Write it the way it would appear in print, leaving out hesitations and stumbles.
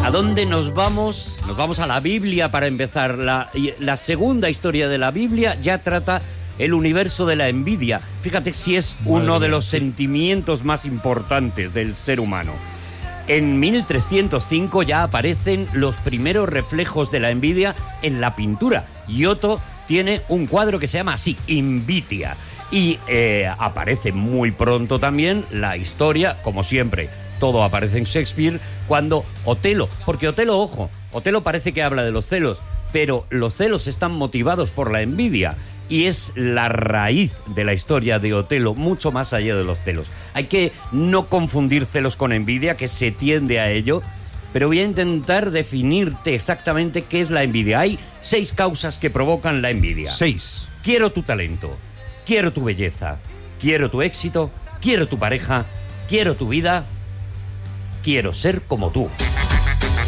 ¿A dónde nos vamos? Nos vamos a la Biblia para empezar. La segunda historia de la Biblia ya trata el universo de la envidia. Fíjate si es uno de los sentimientos más importantes del ser humano. En 1305 ya aparecen los primeros reflejos de la envidia en la pintura. Giotto tiene un cuadro que se llama así, Invidia. Y aparece muy pronto también la historia, como siempre, todo aparece en Shakespeare, cuando Otelo, porque Otelo parece que habla de los celos, pero los celos están motivados por la envidia y es la raíz de la historia de Otelo, mucho más allá de los celos. Hay que no confundir celos con envidia, que se tiende a ello, pero voy a intentar definirte exactamente qué es la envidia. Hay 6 causas que provocan la envidia. 6. Quiero tu talento, quiero tu belleza, quiero tu éxito, quiero tu pareja, quiero tu vida, quiero ser como tú.